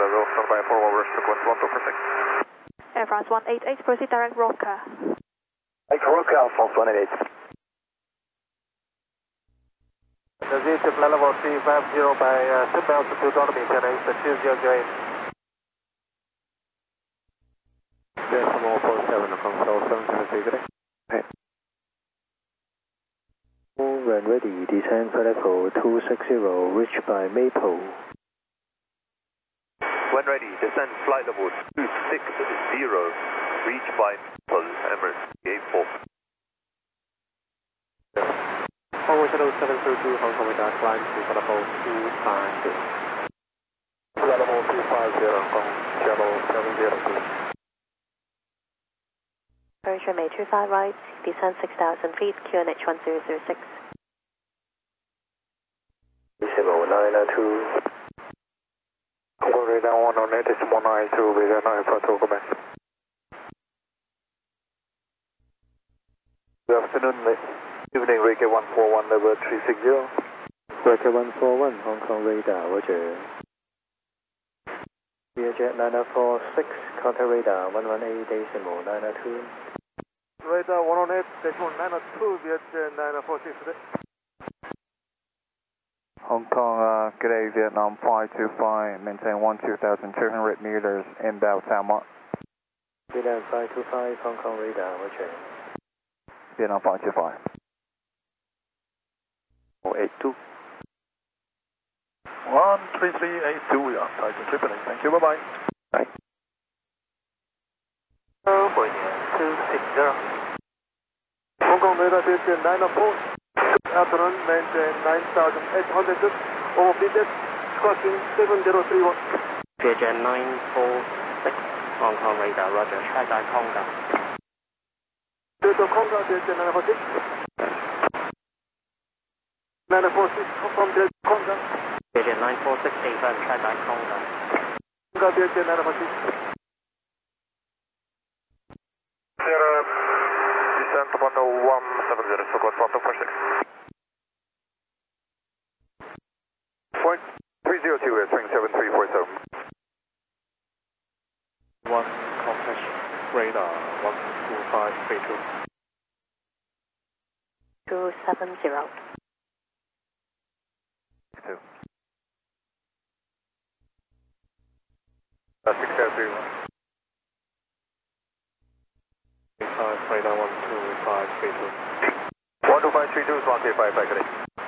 level, standby for over, request 1246. Air France 188, proceed direct Roca. Roca, Air France 188. The Z-tip level 350 by tip altitude on the maintain is 2008. Decimal 47 from South 703, good day. When ready, descend flight level 260, reach by Maple. When ready, descend flight level 260, reach by Maple, Emirates 84. Forward Shadow 732, Hong Kong radar, climb to level 250. Level 250, Hong Kong, Shadow 702. Persian May 25 right, descend 6,000 feet, QNH 1006. Decimal 902. Hong Kong radar 108, decimal 92, radar 94, go back. Good afternoon, evening, Reiki 141, level 360. Reiki 141, Hong Kong radar, roger. Vietjet 946, contact radar 118, decimal 902. Radar 118, decimal 902, Vietjet 946. Hong Kong, good day, Vietnam 525, maintain 12,200 meters, inbound Tamar. Vietnam 525, Hong Kong radar, roger. Vietnam 525. 082. 13382, we are Titan Triple A, thank you, bye-bye. Bye. 260. Hong Kong radar Vietjet 904. Afternoon, maintain 9,800 feet, over Vietjet, crossing 7031. Vietjet 946, Hong Kong radar, roger, track by Conga. Delta Conga, Vietjet 946. 946, from Delta Conga. Vietjet 946, A5, track by Conga. Conga, Vietjet 946. Sierra, descent 10170, request 1246. Point 302 is swing 7347. 1 compression, radar 12532. 270. 2. 6031. 85, radar 12532. 12532 is 135, good day.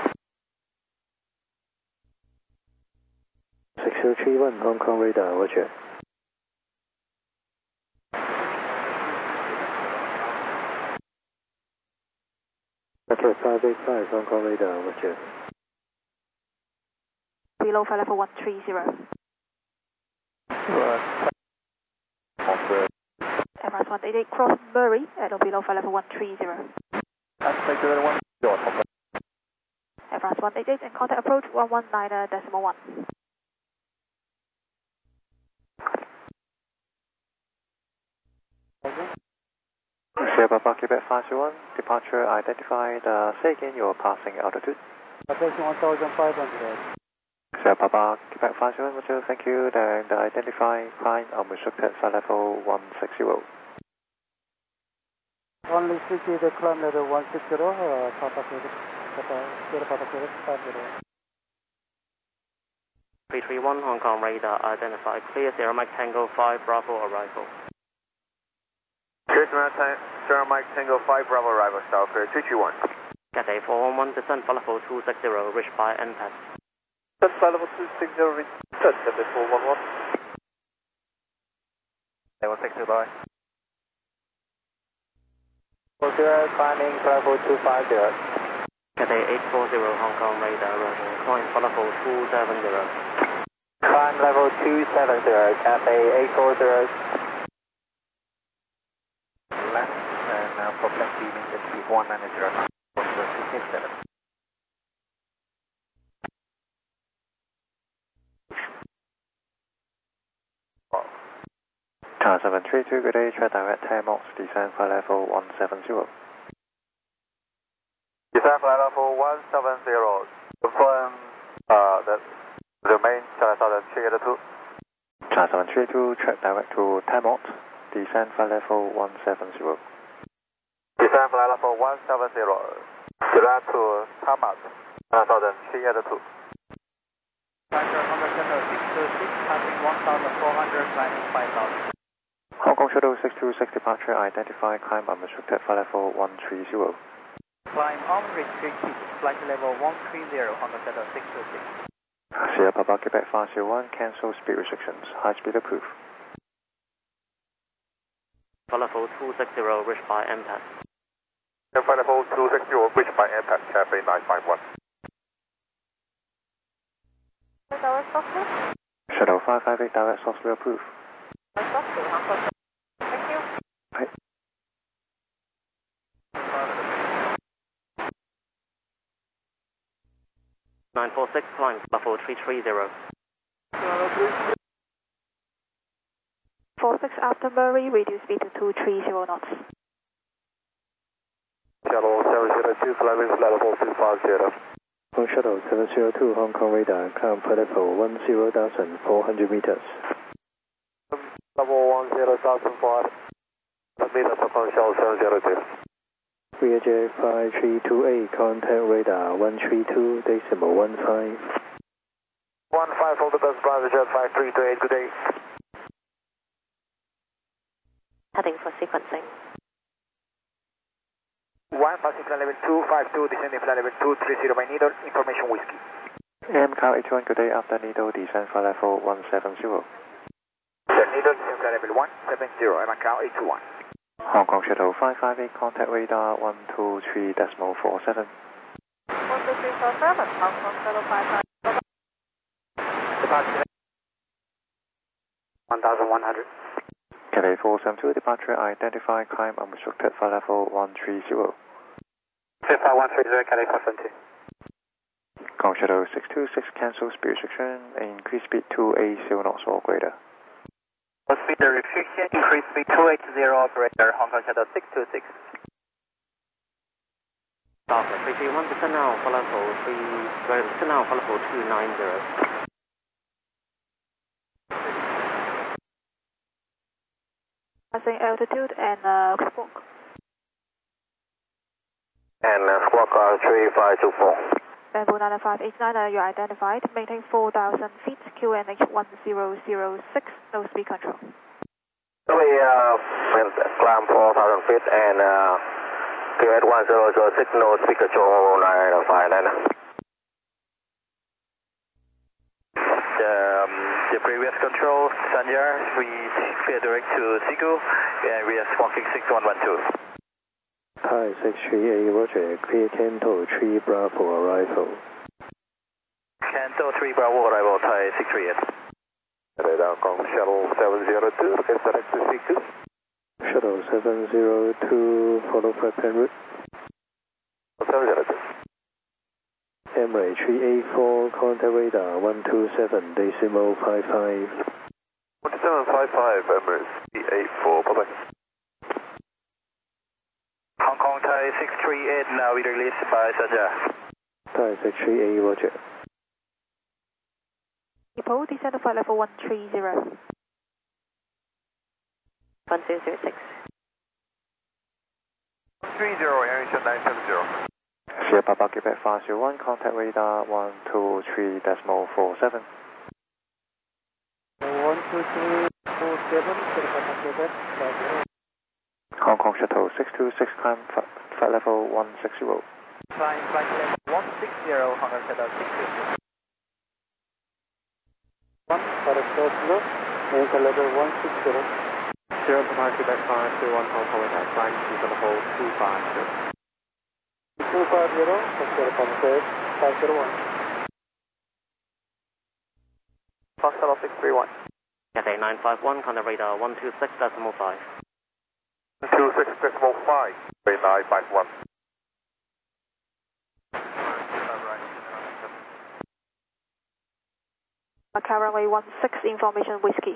6031, Hong Kong radar, roger. Metro 585, Hong Kong radar, roger. Below flight level 130. Air France 188, cross Murray, at below flight level 130. Air France 188 and contact approach 119.1. Sierra Papa, Quebec 501, departure identified. Say again your passing altitude. Passing 1,500. Sierra Papa, Quebec 501, roger, thank you. And identify climb unrestricted flight level 160. Only 60 the climb level 160, Papa Sierra Papa Quebec 50. 331, Hong Kong radar, identified, clear, Sierra Mike Tango 5, Bravo arrival. Sierra Mike Tango 5 Bravo arrival, style clear 221. Cathay 411, descend flight level 260, reach by NPAS. Descend flight level 260, reach Cathay 411. Level 60, bye. Sierra climbing flight level 250. Cathay 840, Hong Kong radar, roger, climb flight level 270. Climb level 270, Cathay 840. Left, and now for left beaming at 190. 287. Tower 732, good day, track direct 10 knots, descend flight level 170. Descend flight level 170. Confirm that remain China Southern 382. China 732, track direct to Tamot, descend flight level 170. Descend flight level 170, direct to Tamot, 382. Departure Hong Kong Shuttle 626, passing 1,400, climbing 5,000. Hong Kong Shuttle 626 departure, identify, climb unrestricted flight level 130. Climb unrestricted, flight level 130, Hong Kong Shuttle 626. Sierra Papa Quebec 501, cancel speed restrictions, high speed approved. Flight level 260, reached by MPAT. Flight level 260, reached by MPAT, Cafe 951. Direct software? Shuttle 558, direct software approved. Software, Hong Kong. Thank you. 946, climb level 330. 46 after Murray, reduce speed to 230 knots. Shuttle 702, climbing flight level 250. Hong Shuttle 702, Hong Kong radar, climb flight level 10,400 meters. Level 10,400 meters of Hong Shuttle 702. Viager 5328, contact radar 132.15. 15 for the bus, private jet 5328, good day. Heading for sequencing. 1, passing flight level 252, descending flight level 230 by needle, information whiskey. MCAL 81, good day, after needle, descend flight level 170. Needle, descend flight level 170, MCAL 821. Hong Kong Shuttle 558, contact radar 123.47. 12347, Hong Kong Shuttle 55. Departure 1,100. Cathay 472, departure, identify, climb unrestricted flight level 130. 130, Cathay 472. Hong Shuttle 626, cancel speed restriction, increase speed to 80 knots or greater. Speed restriction, increase speed 280, operator, Hong Kong Shuttle 626. Alpha 331, descend now, flight level descend now, flight level 290. Passing altitude and squawk. And squawk 3524. Bamboo 9589, you're identified. Maintain 4,000 feet, QNH 1006, no speed control. We climb 4,000 feet and QNH 1006, no speed control 959. The previous control, Sanyar, we clear direct to Sigu, and we are squawking 6112. Thai 638, roger, clear Canto 3 Bravo arrival. Canto 3 Bravo arrival, Thai 638. Radar Hong Shuttle 702, look at direct to Sigu. Shuttle 702, follow flight plan route. 702. Emirates 384, contact radar 127.55. 1755, Emirates 384, bye-bye. Hong Kong Thai 638, now we released by Sanja. Thai 638, roger. Depot, descend to flight level 130. 1006. 30, Air 970. Sierra Papa Quebec 501, contact radar 123.47. 12347, Sierra Quebec 50. Hong Kong Shuttle 626, climb flight level 160. Climb flight level 160, Hong Kong Shuttle 626. 1, direct slow, maintain level 160. Sierra Papa Quebec 501, Hong Kong radar, climb to level 250. 250, Sierra Papa 501. Hong Shuttle 631. Cathay 951, contact radar 126.5. 26.5, 951. Currently 16 information whiskey.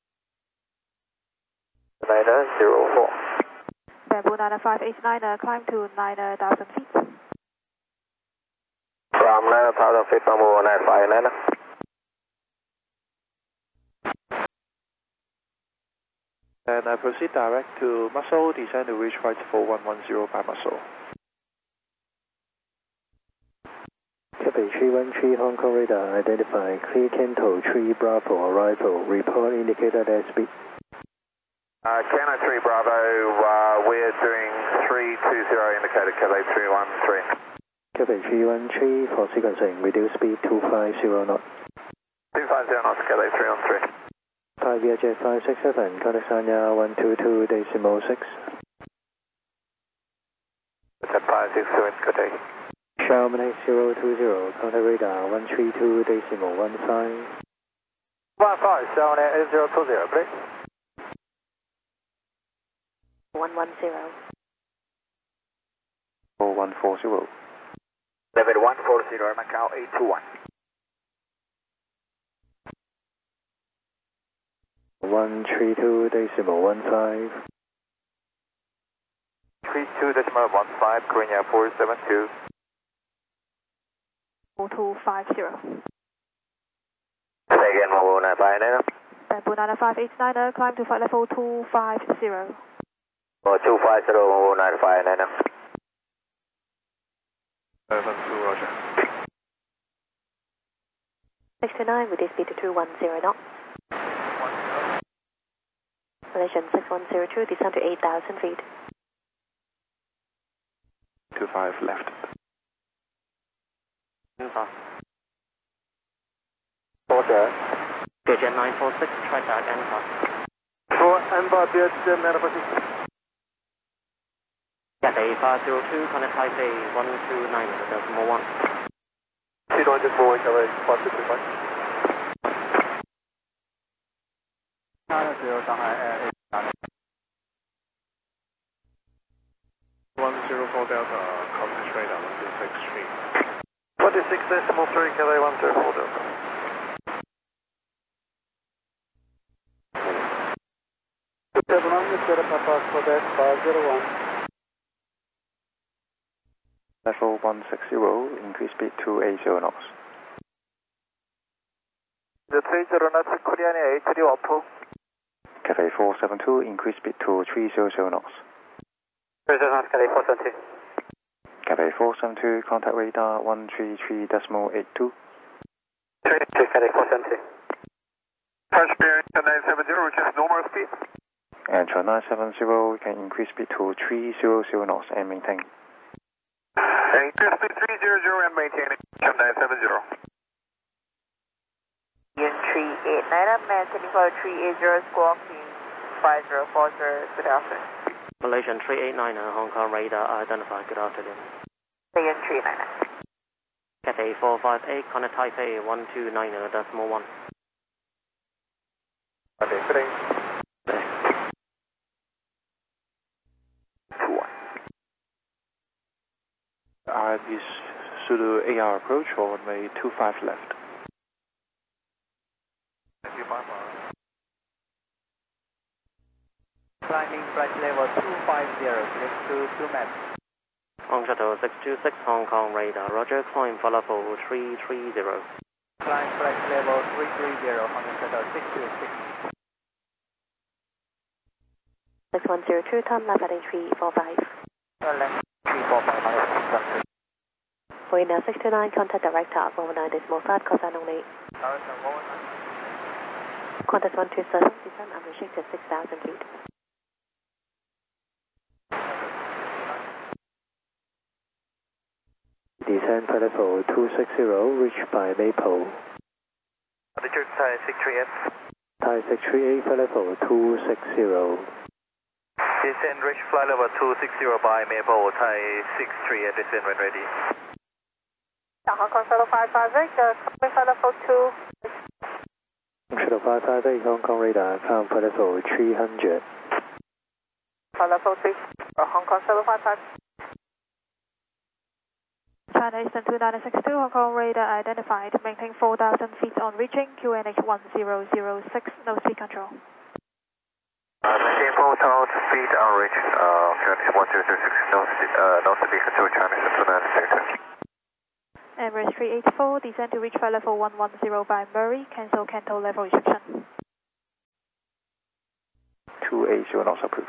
904. Bamboo 9589, climb to 9,000 feet. From 9,000 feet, Bamboo 959. And I proceed direct to Muscle, descend to reach right 4110 by Muscle. Copy 313 Hong Kong radar, identify clear Kento 3 Bravo arrival, report indicated airspeed. Kano 3 Bravo, we're doing 320 indicated, Cathay 313. Copy 313 for sequencing, reduce speed 250 knots. 250 knots, Cathay 313. 5 Jet 567, contact Sanya 122.6. Jet 567, good day. Sharman 8020, contact radar 132.15. 15, Sharman 8020, please. 110. 140. Level 140, Macau 821. 132.15. 32.15, Korea 472. 4250. Say again, Mobile 959. Bamboo 95889, climb to flight level 250. 250, Mobile 959. 72, Roger. 629 with speed to 210 knots. Malaysian 6102, descend to 8,000 feet. 25 left. Info. Roger. Jet 946, try tag Info. For Ember Jet manifest. Cathay 502, connect Taipei 129.1. 294, Cathay 565. China 0 Shanghai Air 104 Delta, contact radar 126 26.3, Cathay 104 Delta. Seven on Sierra Papa Quebec 501. Level 160, increase speed to 80 knots. The 30 knots, Korean 8312. Cathay 472, increase speed to 300 knots. 30 knots, Cathay 472. Cathay 472, contact radar 133.82. 32, Cathay 472. French bearing 970, which is normal speed. And for 970, we can increase speed to 300 knots and maintain. Increase speed 300 and maintain 970. Union 389, maintaining for 380, squawking 5040, good afternoon. Malaysian 389, Hong Kong radar identified, good afternoon. Union 389. Cathay 458, connect Taipei 129.1. Okay, good day. 21. Is Zulu AR approach or runway 25 left? Climbing flight level 250, clear to 2 meters. On shuttle 626, Hong Kong radar, roger, climb for level 330. Climb flight level 330, Hong Kong shuttle 626. 6102, turn left at 345. Turn left 345. Marina 629, contact director at 119.5, cosine only. Qantas 127, descend unrestricted 6,000 feet. Descend flight level 260, reach by Maple. Altitude Thai 638. Thai 638, flight level 260. Descend reach flight level 260 by Maple, Thai 638, descend when ready. Hong Kong Shuttle 558, climb flight level 2. Shuttle 558, Hong Kong radar, climb flight level 300. Flight level 3, Hong Kong Shuttle 558. China Eastern 2962, Hong Kong radar identified, maintain 4,000 feet on reaching, QNH 1006, no speed control. Maintain 4,000 feet on reach, QNH 1006, no speed control, China Eastern 2962. Emirates 384, descend to reach flight level 110 by Murray, cancel Canto level restriction. 280 knots approved.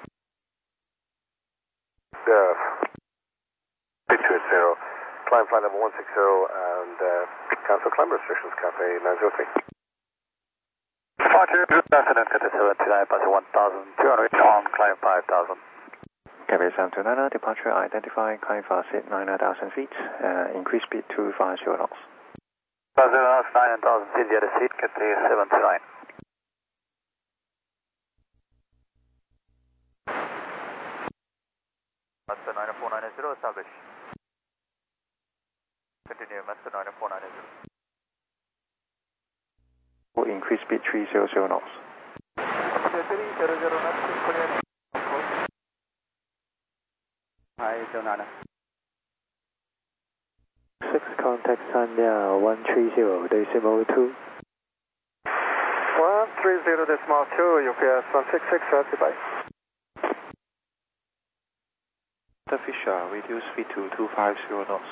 Big 280, climb flight level 160 and cancel climb restrictions, Cafe 903. Departure, President 5729, passing 1,200 on climb 5,000. Cafe 729, departure identifying, climb fast at 9,000 feet, increase speed to 50 knots. 9,000 feet, get a seat, Cafe 729. Master 94990, establish. Continue, Master 94990. Will increase speed 300 knots. 300 knots, clear. Hi, Donana. 6 contact Sanya 130.2. 130.2, UPS 166, goodbye. Fisher, reduce speed to 250 knots.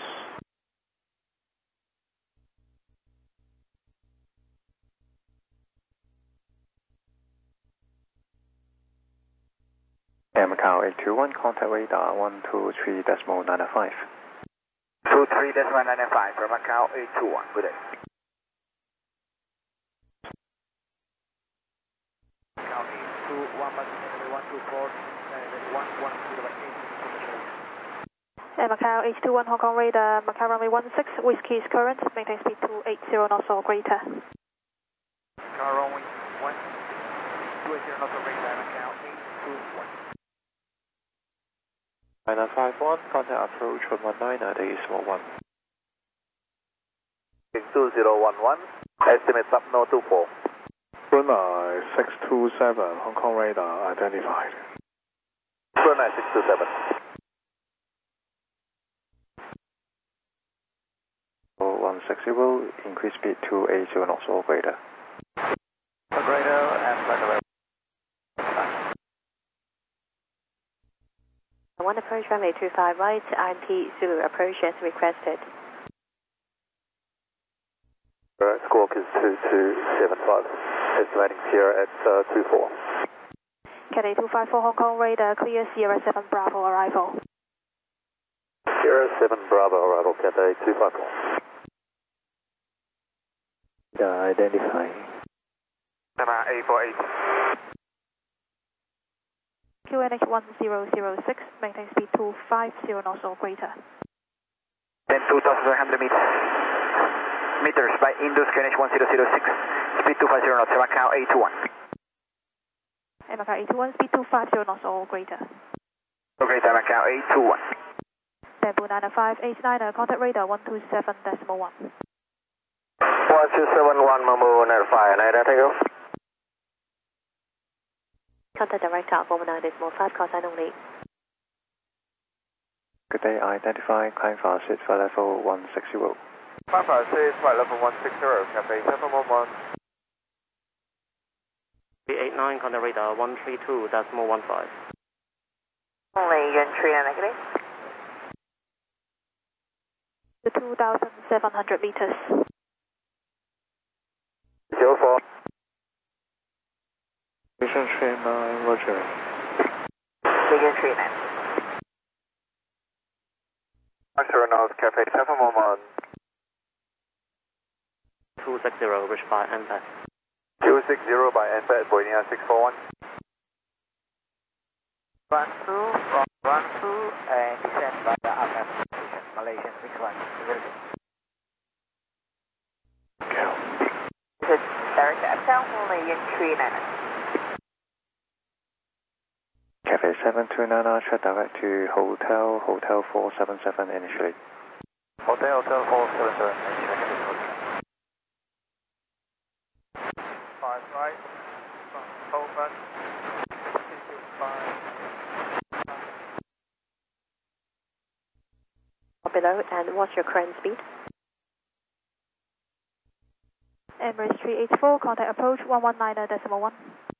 Macau 821, contact radar 123.95. 23.95 from Macau 821, good day. Macau 821, Macau 124, 110.8. Macau H21 Hong Kong radar, Macau runway 16, whiskey is current, maintain speed to 80 knots or greater. Macau runway 280 knots or greater, Macau 821. 9951, contact approach 119 at A1. 2011, estimate up no 24. Brunei 627, Hong Kong radar identified. Brunei 627. 160, increase speed to 80 knots or greater. Greater and flight 1 approach runway 25 right, IMP Zulu approach as requested. Squawk is 2275, estimating Sierra at 24. Cathay 254 Hong Kong radar, clear Sierra 7 Bravo arrival. Sierra 7 Bravo arrival, Cathay 254. Identifying. A48. QNH 1006, maintain speed to 50 knots or greater. Then 2,100 meters by Indus QNH 1006, speed 250 knots, Macau 821. Macau 821, speed to 50 knots or greater. Greater, Macau 821. Bamboo 90589, contact radar 127.1. 1271, Mambo 905, thank you. Contact director of 119.5, call sign only. Good day, identify, climb fast at flight level 160. Climb fast at flight level 160, Cafe 711. 389, contact radar 132.15. Only entry and negative. To 2,700 meters. 04. Vision train 9, roger. Begin treatment. Master North Cafe 711. 260, reach by NPAD. 260 by NPAD, Boeing 641. Run through, and descend by the RF station, Malaysian 61. This is Director Excel, only entry and Cafe 729, check direct to Hotel 477 initially. Hotel 477 initially. 5 right, open, 5. Below, and what's your current speed? Emirates 384, contact approach 119.1.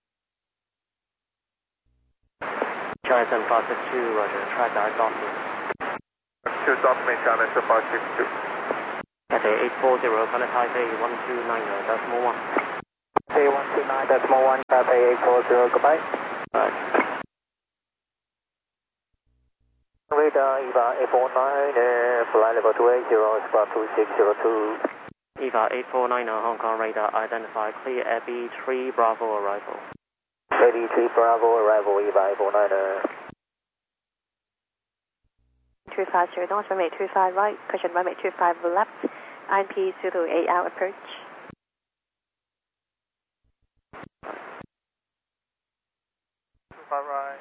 China 7562, roger, track direct Dolphin. 2 Dolphin, China 7562. Cathay 840, contact Taipei 1290.1. Taipei 129.1, Taipei 840, goodbye. Right. Radar EVA 849, flight level 280, squawk 2602. EVA 849 Hong Kong radar identified clear AB 3 Bravo arrival. AB 3 Bravo arrival, EVA 849. 350 north, runway 25 right, caution runway 25 left, INP Zulu 8 hour approach. Right.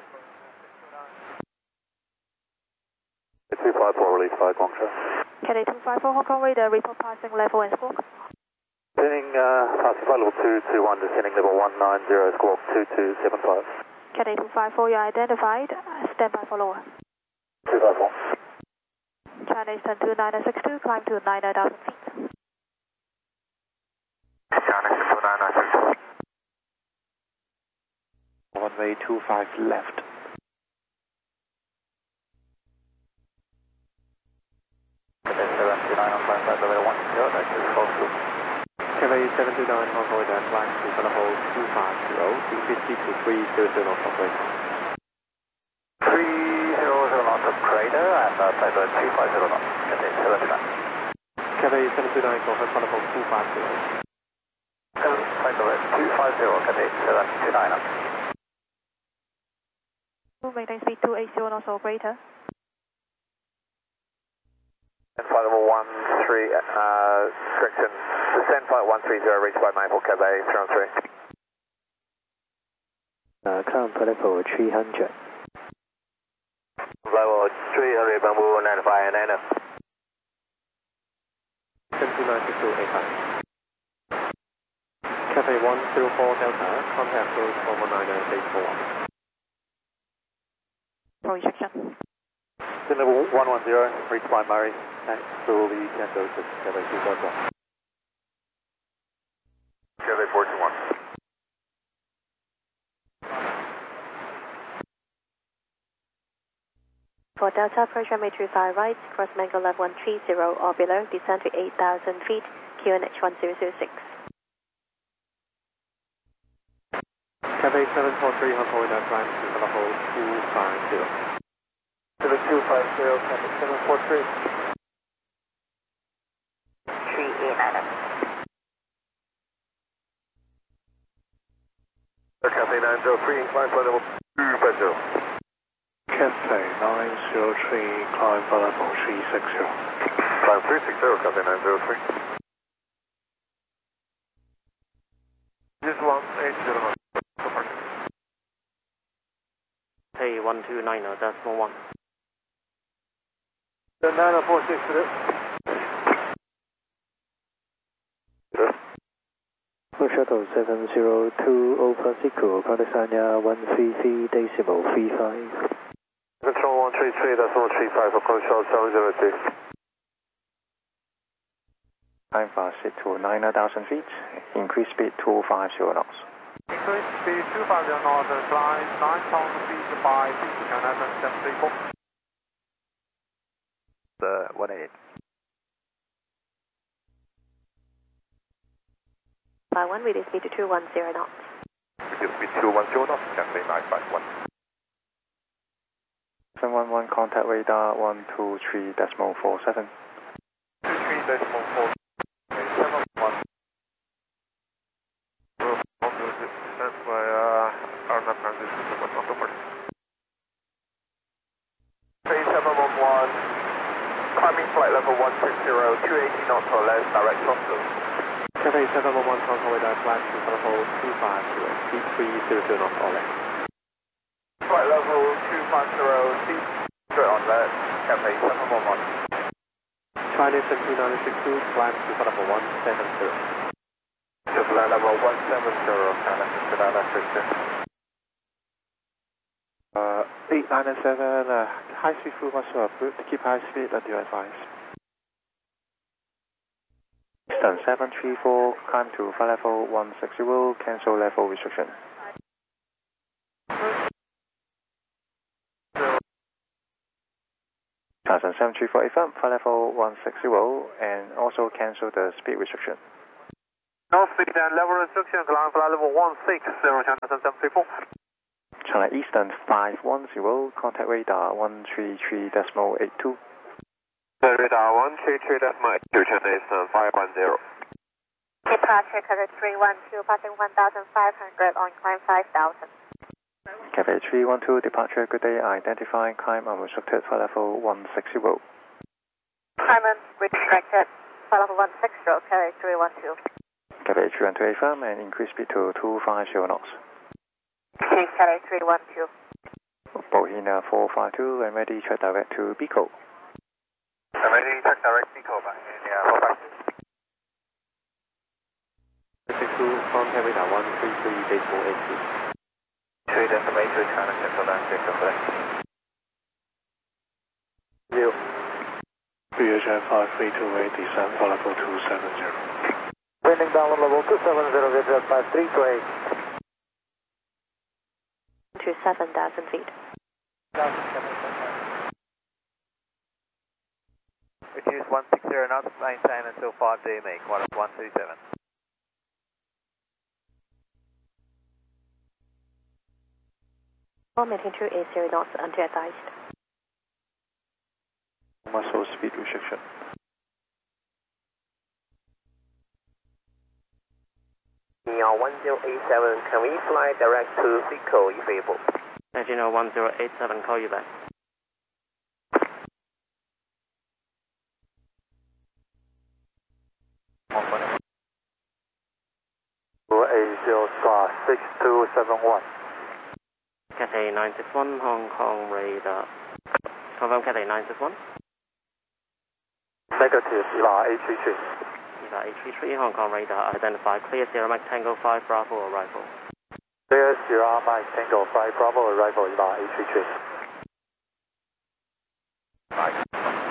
254 release 5 Guangzhou. Cathay 254 Hong Kong radar, report passing level and squawk. Descending passing flight level 221, descending level 190, squawk 2275. Cathay 254, you're identified. Stand by for lower. 254. China Eastern 29962, climb to 9,000 feet. China Eastern 29962. Runway 25 left. Cathay 729 on climb flight level 10, that's close to. Cathay 729 Hong Kong radar, climb to level 250, increase speed to 300 knots operator. 300 knots of crater and flight level 250 knots. Cathay 729. Cathay 729 Hong Kong level 250. Flight level 250, Cathay 729. Maintain speed 280 knots operator. And flight level 13, correction, descend flight 130, reached by Maple, Cathay 313. Climb flight level 300. Level 300, Bamboo 95 and NF. 729 Cathay 104 Delta, contact close 419 For rejection. Descend level 110, reached by Murray, and slowly can go to Cathay 251. Cathay 421. For Delta, approach runway 25 right, cross Mango level 130 or below, descend to 8,000 feet, QNH 1006. Cathay 743 Hong Kong radar, climb to level 250. 250, Cathay 743. 389. Cathay 903, incline flight level 250. Cathay 903, climb for level 360. Climb 360, Cathay 903. This is 180. Hey 129 decimal 1. The 9046 to this. Shuttle 702 Opa Siku, California 133.35. Control 133, decimal 35 for control 702. Climb fast to 9,000 feet, increase speed to 50 knots. Increase speed 250 knots, climb 9,000 feet by China 734. The 18. By 1, release speed to 210 knots. Reduce speed 210 knots, Cathay 951. 711 contact radar 123.47. 23.4. 711. Descent by RNAV transition to October. Phase 711, climbing flight level 160, 280 knots or less, direct crossing. Cathay 711 Hong Kong radar, climb to level 250, speed 300 knots or less. Flight level 250, speed straight on left, Cathay 711. China 72962, climb to level 170. Flight level 170, China 72962. 897, high speed full whatsoever, to keep high speed at your advice. Eastern 734, climb to flight level 160, cancel level restriction. Eastern 734 FM, flight level 160, and also cancel the speed restriction. No speed and level restriction, climb flight level 160, China 734. China Eastern 510, contact radar 133.82. Radar 133.82, China Eastern 510. Departure Cathay 312, passing 1,500 on climb 5,000. Cathay 312, departure, good day, identify, climb unrestricted, flight level 160. Climb unrestricted, flight level 160, Cathay 312. Cathay 312, affirm and increase speed to 250 knots. Cathay 312. Bohina 452, and ready, check direct to Bico. I'm ready, check direct Bico back in, yeah, 452. 62, contact radar 133.82. 3.82, China Central Land, Central Land. Zero. VHF 5328, descend for level 270. Bending down level 270, VHF 5328. To 7,000 feet. Reduce 160 knots, maintain until 5D, make 137. Maintaining 280 knots until advised. Muscle speed restriction. Neon 1087, can we fly direct to Bico if able? Gino 1087, call you back. A06271. Cathay 961, Hong Kong radar. Confirm Cathay 961. Negative, Eva 833. Eva 833, Hong Kong radar. Identify clear Sierra Mike Tango 5 Bravo arrival. Clear Sierra Mike Tango 5 Bravo arrival, Eva 833. Right.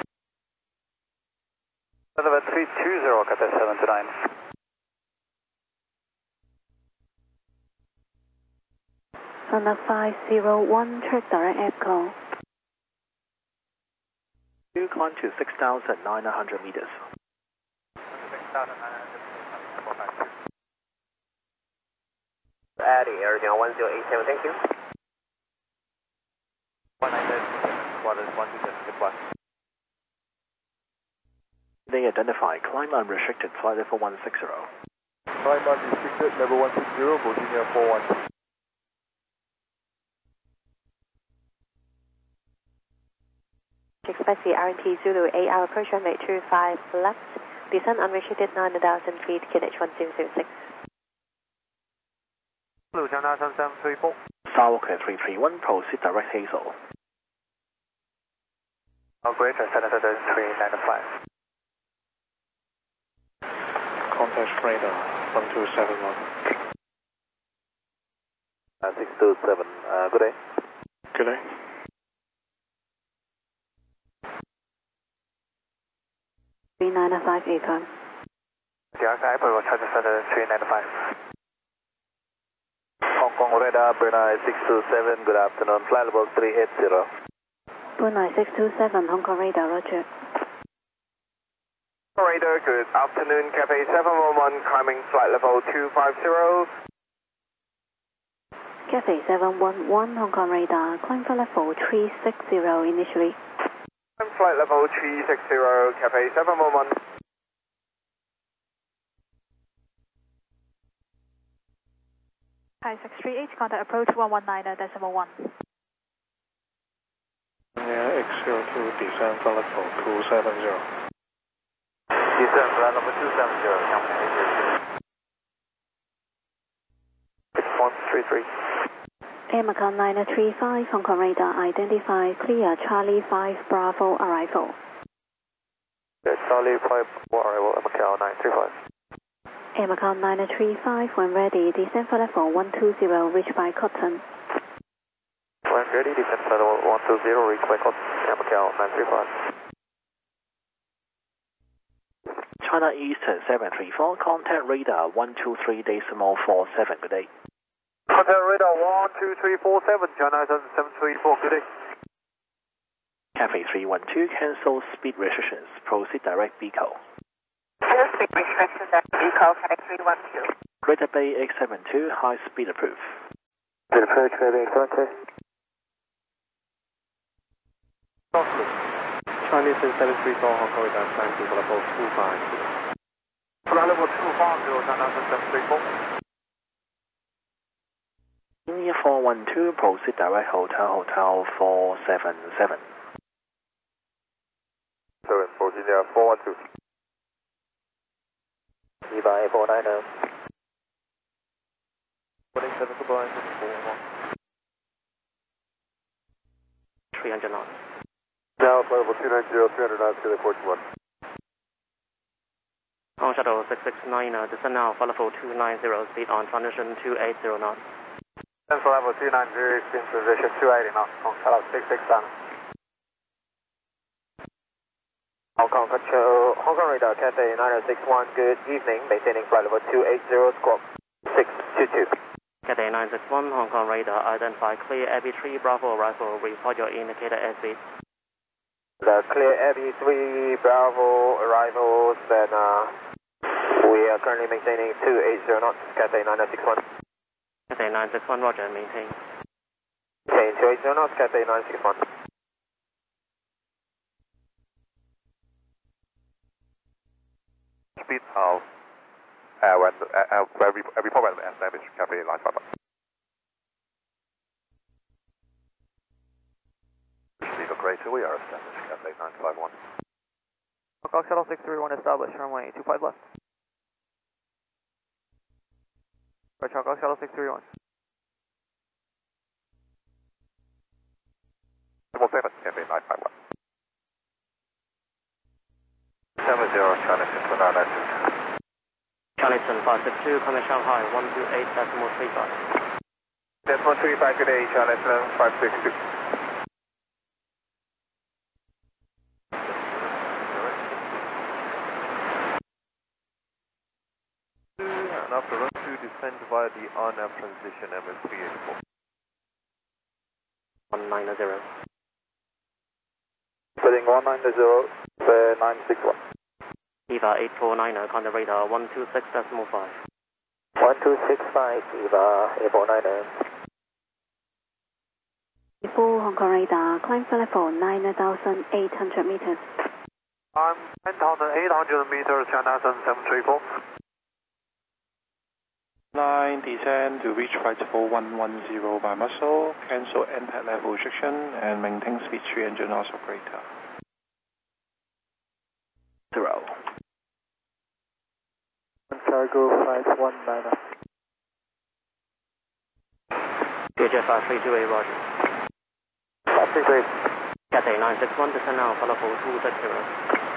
320, Cathay 729. Thunder 501, check direct air call. You climb to 6,900 meters. 6,900. Addy, Arizona 1087, thank you. 1987, quarters 127, goodbye. They identify climb unrestricted, flight level 160. Climb unrestricted, level 160, Virginia 412. Express RNT Zulu 8 hour approach runway 25 left. Descend unrestricted 9,000 feet, QNH 1006. China 7734. Southwalker 331, proceed direct Hazel. Greater Senator 395. Contact radar 1271. 627, good day. Good day. $395 ACON. Jakarta Airport, China Center 395. Hong Kong radar, Brunei 627, good afternoon, flight level 380. Brunei 627, Hong Kong radar, roger. Radar, good afternoon, Cathay 711, climbing flight level 250. Cathay 711, Hong Kong radar, climb for level 360 initially. Flight level 360, Cathay 711. Hi 638, contact approach 119.1. Yeah, X02, descend for level 270. Descend flight level 270, company 6133. Macau 935, Hong Kong radar, identify clear Charlie 5 Bravo arrival. Charlie 5 arrival, Macau 935. Macau 935, when ready, descend for level 120, reach by Cotton. When ready, descend for level 120, reach by Cotton, Macau 935. China Eastern 734, contact radar 123.47, good day. Contact radar 12347, China 734, good day. Cathay 312, cancel speed restrictions, proceed direct Bico. Speed restrictions at Bico, Cathay 312. Greater Bay X72, high speed approved. Good approach Ruby 842. Chinese 734 Hong Kong Radar, climb to level 25. Flight level 250, China 734. India 412, proceed direct Hotel 477. 7, Virginia 412. Eva 849. 47 goodbye, 300 knots. Now, flight level 290, 300 knots, to the 41. On shuttle 669, descend now, flight level 290, speed on transition 280 knots. Flight level 290, spin position 280 knots, on shuttle 669. Hong Kong Control, Hong Kong Radar, Cathay 9061, good evening, maintaining flight level 280, squawk 622. Cathay 961, Hong Kong Radar, identify clear Abbey 3 Bravo arrival, report your indicator airspeed. The clear Abbey 3 Bravo arrivals, and we are currently maintaining 280 knots, Cathay 9061. Cathay 961, roger, maintain. Maintain 280 knots, Cathay 961. Speed of report when established Cathay 951. Speed of greater, we are established Cathay 951. Hong Kong Shuttle 631 established, runway 25 left. Right, Hong Kong Shuttle 631. Level 7, Cathay 951. 70, China 619. Charleston 562, coming Shanghai 128.35. Decimal 35, good day, Charleston 562. And after run 2, descend via the RNAV transition MS384. 190. Heading 190, 961. EVA 849, contact radar 126.5. 1265, Eva 849. 4 Hong Kong Radar, climb flight level 9,800 meters. I'm 9,800 meters, China 734. 9, descend to reach flight level 110 by muscle, cancel NPAD level restriction, and maintain speed 300 knots or greater. 0. Cargo 519. VHF 328, roger. 533. Cathay 961, descend now, flight level 260.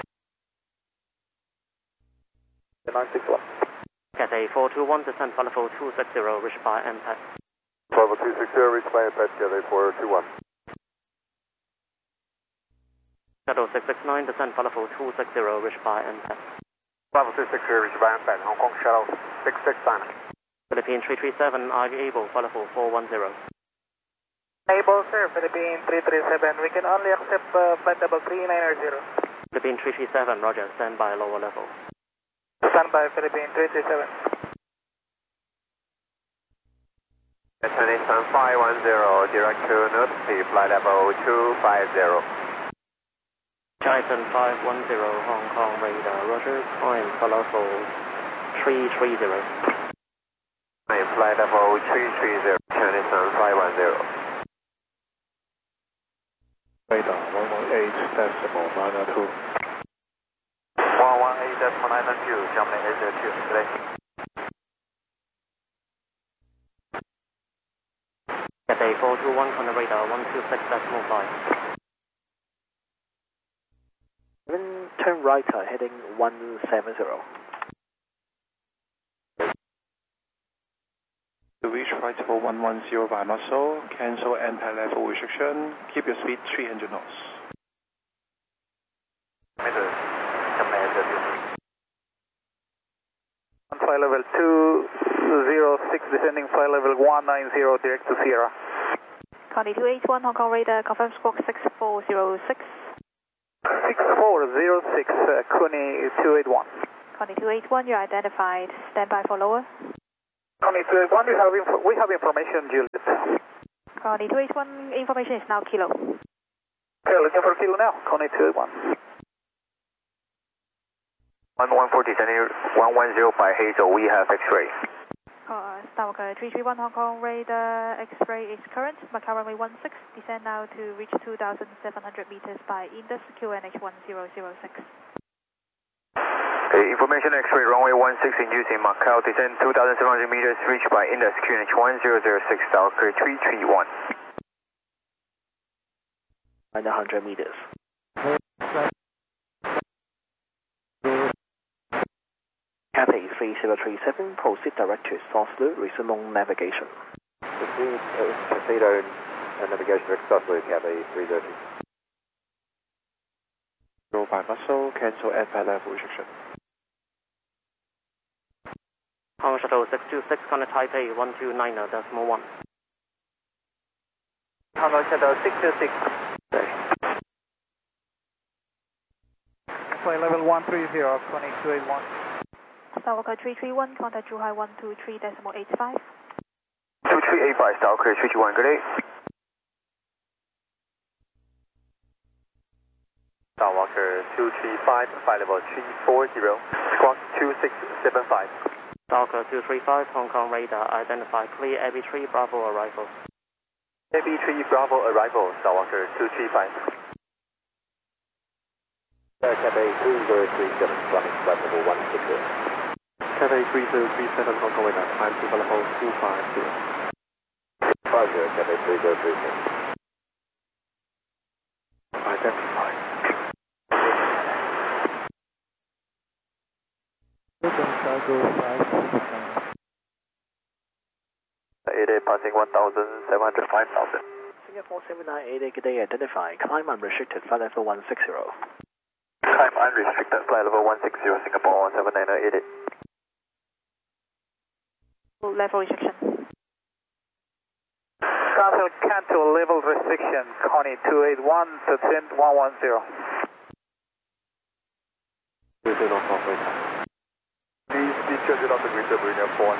961. Cathay 421, descend flight level 260, reached by MPAD. Level 260, reach by impact, Cathay 421. Shuttle 669, descend flight level 260, reached by MPAD. Level 260, reached by impact, Hong Kong Shuttle 669. Philippine 337, are you able, flight level 410. Able, sir, Philippine 337. We can only accept flight level 3900. Philippine 337, roger, stand by lower level. Stand by, Philippine 337. Destination 510, direct to North Sea, flight level 250. Charleston 510, Hong Kong radar, roger, climb flight level 330. Flight level 330, Charleston 510. Radar 118.902. 118.902, Germany 802, today. Cathay 421, contact radar 126.5. Turn right, heading 170. To reach flight level 110 by muscle, cancel NPAD level restriction, keep your speed 300 knots. On flight level 206, descending flight level 190, direct to Sierra. Connie 281, Hong Kong radar, confirm squawk 6406. 6406, Connie 281. Connie 281, you're identified. Stand by for lower. Connie 281, we have information, Juliet. Connie 281, information is now Kilo. Okay, looking for Kilo now, Connie 281. 114 descending 110 by Hazel, we have X-ray. Skywalker 331 Hong Kong radar X-ray is current. Macau runway 16, descend now to reach 2,700 meters by Indus QNH 1006. Okay, information X-ray runway 16 using Macau, descend 2,700 meters, reached by Indus QNH 1006, Skywalker 331. 900 meters. Cathay 3037, proceed direct to Sausalito, resume on navigation. Casino navigation direct Sausalito, Cathay 330. Go by muscle, cancel NPAD level restriction. Hong Shuttle 626, contact Taipei 129.1. Hong Kong Shuttle 626. Flight level 130, Connie 281. Skywalker 331, contact Zhuhai 123.85. 2385, Skywalker 321, good day. Skywalker 235, flight level 340, squawk 2675. Skywalker 235, Hong Kong radar, identify clear AB3 Bravo arrival. AB3 Bravo arrival, Skywalker 235. Cathay 3037, flying flight level 160. Cathay 3037 Hong Kong radar, time to level 250. 50, Cathay 3037. Identify. Cargo 5. 88 passing 1,700, 5,000. Singapore 7988, good day, identify, climb unrestricted, flight level 160. Climb unrestricted, flight level 160, Singapore 17988. Level restriction. Cancel level restriction, Connie 281 to 110. Within Hong Kong radar. Please be charged out the grid Sabrina 4.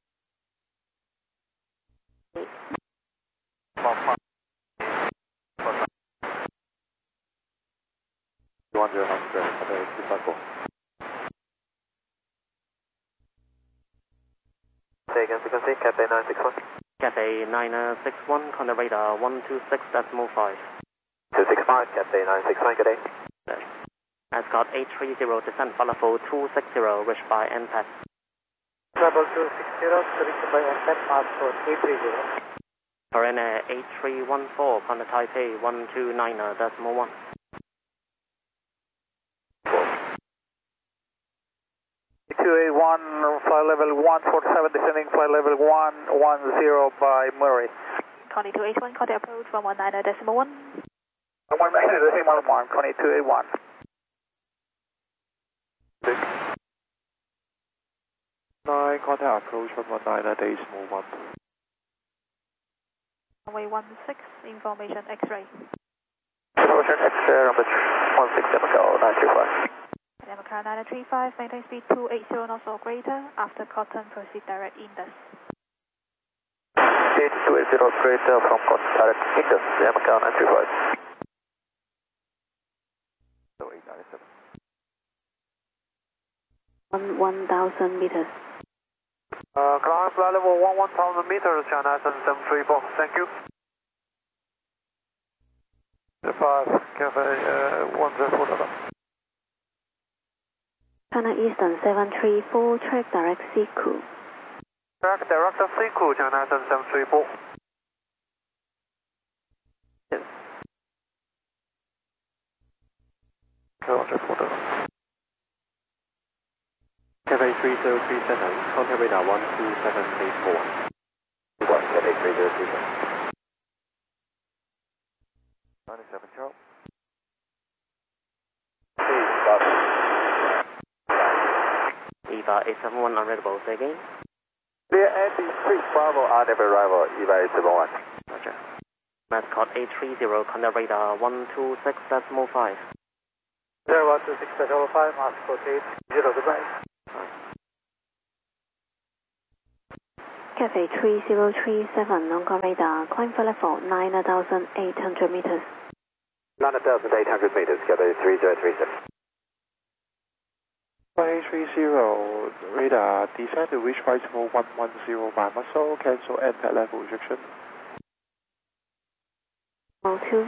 Say again, frequency, Cathay 961. Cathay 961, contact radar 126.5. 265, Cathay 961, good day. Ascot 830, descend flight level 260, reached by NPAD. Level 260, reached by NPAD, passport 830. Korean 8314, contact Taipei 129.1. 281, flight level 147, descending flight level 110 by Murray. Connie 281, contact approach 119.1. 119.1, Connie 281. 9, contact approach 119.1. Runway 16, information X-ray. Information X-ray, number 167, go 925. Macau 935, maintain speed 280 knots or greater. After Cotton, proceed direct Indus. Speed 280 greater from Cotton, direct Indus, Macau 935. 1,000 meters. Climb flight level 1,000 meters, China 7734, thank you. 5, Cathay 1047. China Eastern 734, track direct Siku. Track direct Siku, China 7734. Yes. 147. Cathay 3037, contact radar 12784. Cathay 3037. 97, Charles. EVA 871, unreadable, say again. Clear AB3 Bravo, RW arrival, EVA 871. Roger. Mascot 830, contact radar 126.5. 126.05, Mascot 830, goodbye. Cathay 3037, Hong Kong radar, climb for level 9,800 meters. 9,800 meters, Cathay 3037. 1830 radar, descend to reach flight level 110 by muscle, cancel NPAD level restriction. 02.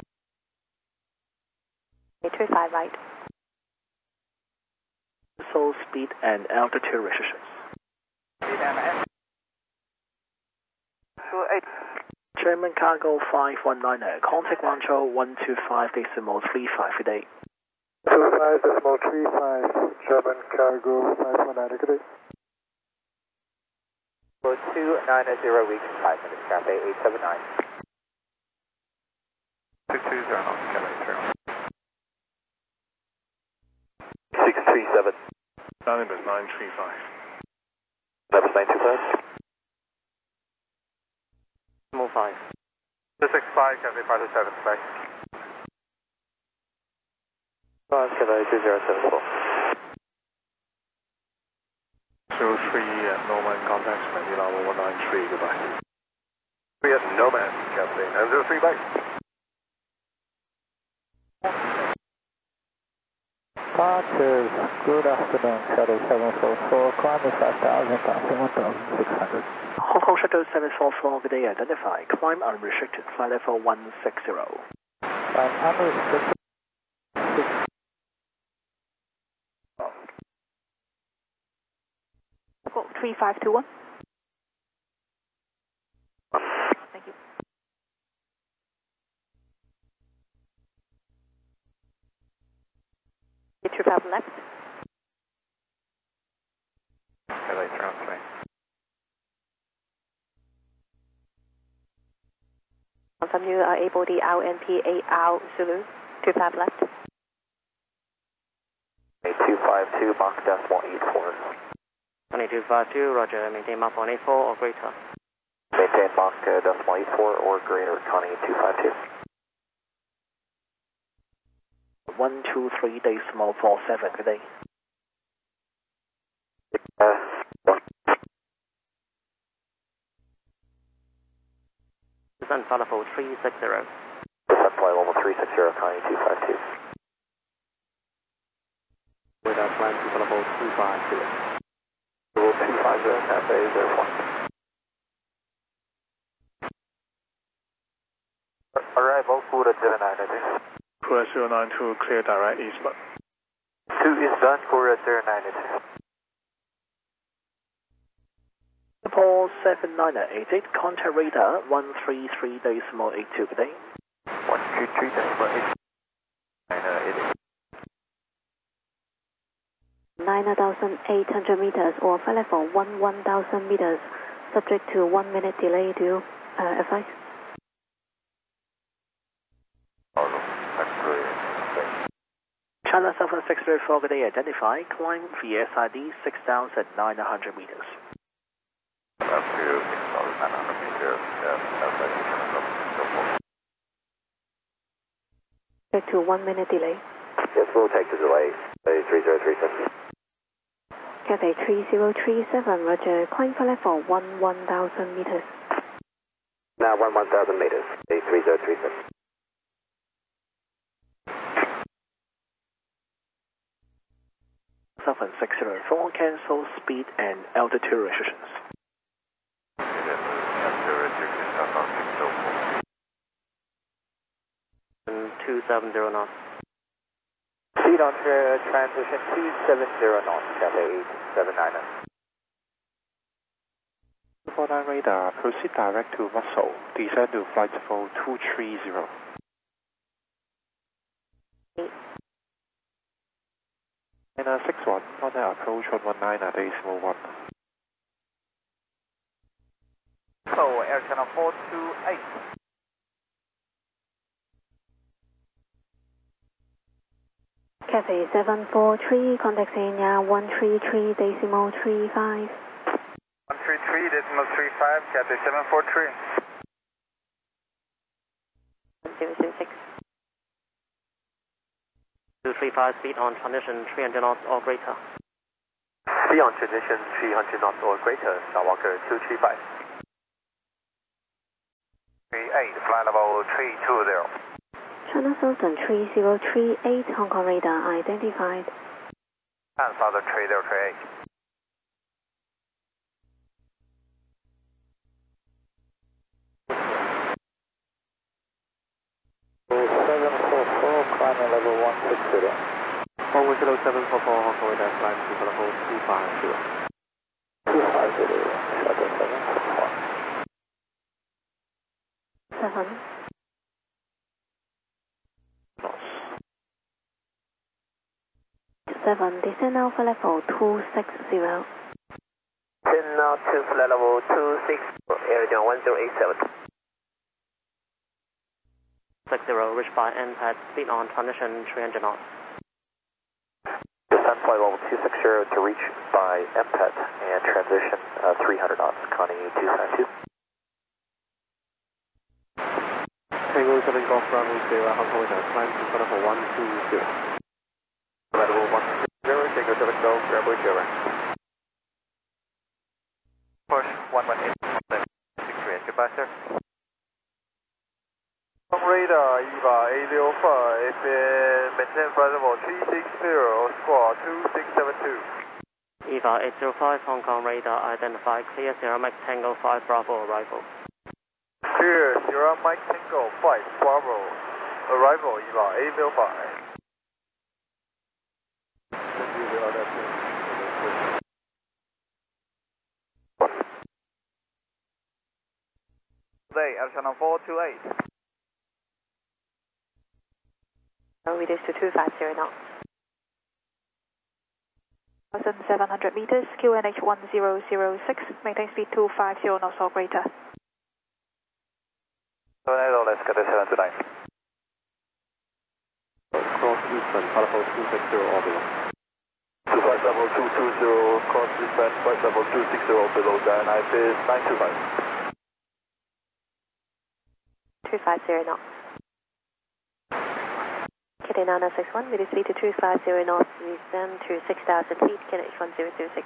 835 right. So speed and altitude restrictions. Speed and 28. German cargo 519, contact control 125.35 today. 25.35, German cargo 519, good day. 290 weeks, 5 minutes, Cathay 879. 630 knots, Cathay 637. Nimbus 935. Nimbus 925. Move 5. 265, Cathay 527, back. Cathay 2074. 03 at Norman, contact Manila 193, goodbye. 3 at Nomad, Cathay 903, back. Departures, good afternoon, Shuttle 744, climb 5,000, passing 1,600. Hong Kong Shuttle 744, good day, identify, climb unrestricted, flight level 160. Climb unrestricted. 3521. Thank you. Get your valve left. Cathay 303. Confirm you are able the LNP 8 out Zulu, 25 left. 8252, Mach decimal 84. 2252, roger, maintain Mach 184 or greater. Maintain Mach decimal 84 or greater, Connie 252. 123.47 today. Descend flight level 360. Descend flight level 360, Connie 252. With our plan to level 250. Level 250, Cathay 01. Arrival, Kuda 09. Kura 092, clear direct eastbound. 2 eastbound, Kuda 092. Singapore 7988, contact radar 133.82 today. 133.82. 9,800 meters or flight level 1,000 meters, subject to 1 minute delay. Do you advise? China 7634, good day, identify, climb VSID 6,900 meters. Up to 6,900 meters, Subject to 1 minute delay. Yes, we'll take the delay. 3037. Cathay 3037, roger, climb for level 1,000 meters. Now 1,000 meters, 3037. Southern 604, cancel speed and altitude restrictions. 270 knots. Speed on transition 270 knots, Cathay 879. 49 radar, proceed direct to muscle, descend to flight level 230. And 61, contact approach 119.1. So, Air Channel 428. Cathay 743, contact Kenya 133.35. 133.35, Cathay 743. 006. 235 speed on transition 300 knots or greater. Be on transition 300 knots or greater, Skywalker 235. 38, flight level 320. China Southern 3038, Hong Kong radar identified. And Southern 3038. Climbing level 160. Runway 0744, Hong Kong radar, climb to level 250. 250, shuttle 7. 7, descend Alpha level 260. 10 now to flight level 26, Aerodrome 1087. 60, reach by NPAD, speed on transition 300 knots. Descend flight level 260 to reach by MPET and transition 300 knots, Connie 252. Tango 7 Golf runway 0, Hong Kong radar, climb to level 120. Flight level 120, Tango 7 Golf, runway 0. Push 118, 63, goodbye sir. Radar EVA 805, maintain flight level 360, squawk 2672. EVA 805, Hong Kong radar identified, clear Sierra Mike Tango 5 Bravo arrival. Clear, Sierra Mike Tango 5 Bravo, arrival EVA 805. Today, Channel 428. Reduce to 250 knots. 1,700 meters, QNH 1006, maintain speed 250 knots or greater. Tornado, let's get the 729. Cross Eastern, level 260 or below. Flight level 220, cross Eastern, flight level 260 below, Diana is 925. 250 knots. KD 9061, reduce speed to 250 knots, descend to 6,000 feet, KNH 1006.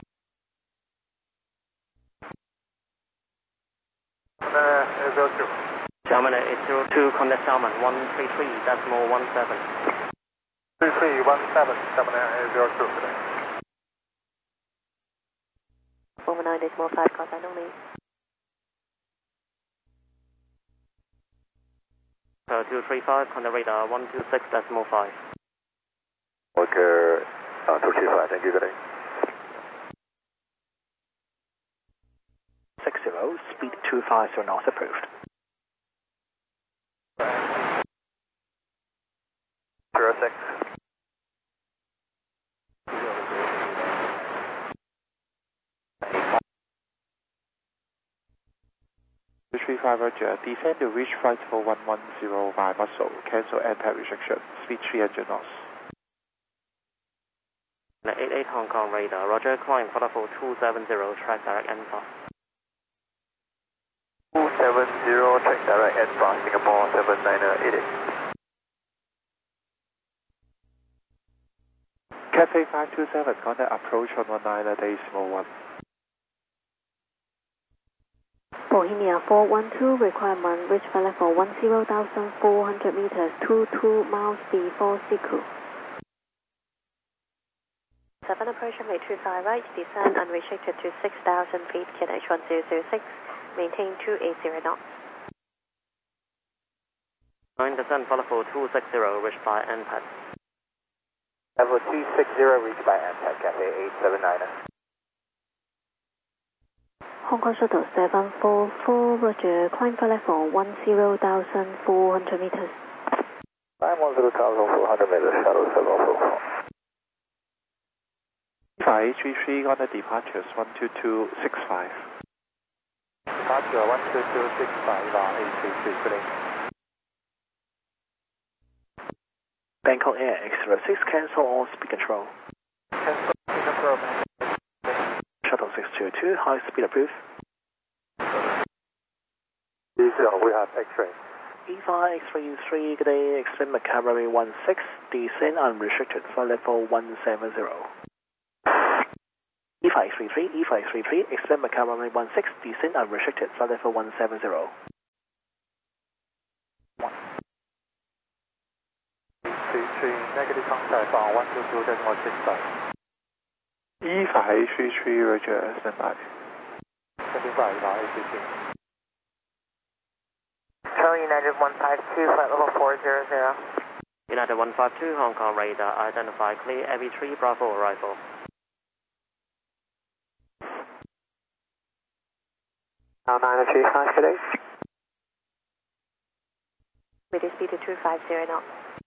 Xiamen 802, contact Xiamen 133.17. 3317, Xiamen 802 today. 419.5, contact only. 235, contact radar 126.5. Walker 235, thank you, good day. 60, speed 250 knots approved. 06. Roger, descend to reach flight level 110 by muscle, cancel NPAD restriction, speed 300 knots. 88 Hong Kong radar, Roger, climb for level 270, track direct NPAD. 270, track direct NPAD, Singapore 7988. Cathay 527, contact approach 119.1. Bohemia 412, requirement reach flight level 10,400 meters, 22 miles before Siku. 7 approach runway 25 right, descend unrestricted to 6,000 feet, KNH 1006, maintain 280 knots. 9 descend for level 260, reached by NPAD. Level 260, reached by NPAD, Cathay 879. Hong Kong Shuttle 744, Roger, climb for level 10,400 meters. Climb 10,400 meters, Shuttle 744. 533 on the departures 12265. Departure 12265, A33, good day. Bangkok Air X06, cancel all speed control. Cancel speed control. Shuttle 622, high speed approved. We have X-ray. EVA X33, good day, extend Macau runway 16, descend unrestricted, flight level 170. E533, E533, extend Macau runway 16, descend unrestricted, flight level 170. Negative contact on 122.65. E533, Roger, stand by. Standing by, A33. Charlie United 152, flight level 400. United 152, Hong Kong radar, identify clear, Abbey 3, Bravo arrival. Now 903, high today. With speed to 250 knots.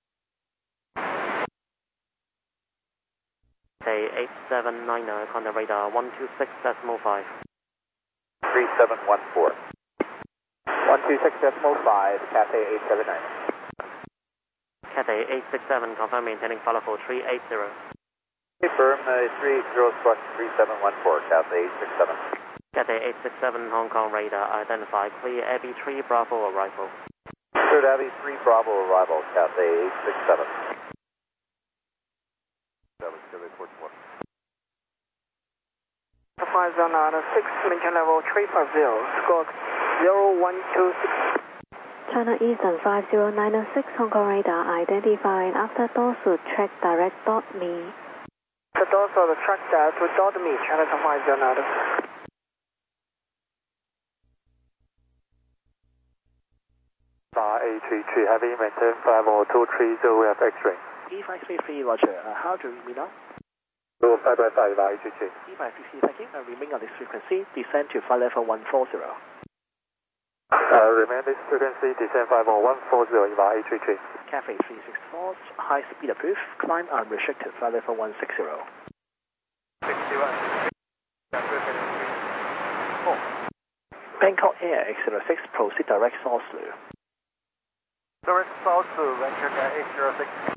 Say 8790, Contact radar 126.5. 3714. 126.5, Cathay 879. Cathay 867, confirm maintaining follow for 380. Confirm 380 squawk 3714, Cathay 867. Cathay 867, Hong Kong radar, identify clear, Abbey 3, Bravo arrival. Third Abbey 3, Bravo arrival, Cathay 867. Flight zone 6, maintain level 350, squawk 0126. China Eastern 50906, Hong Kong radar identified after dorsal track direct dot me. The dorsal track to dot me, China 509. A33, heavy maintain 50230, we have X-ray. E533, Roger. How do you read me now? 555, A33. E533, thank you. Remain on this frequency, descend to flight level 140. Remain this frequency, descend 50140, A33. Cathay 364, high speed approved, climb unrestricted, flight level 160. 61. Bangkok Air X06, proceed direct South Lu. Direct south to Vancouver 806.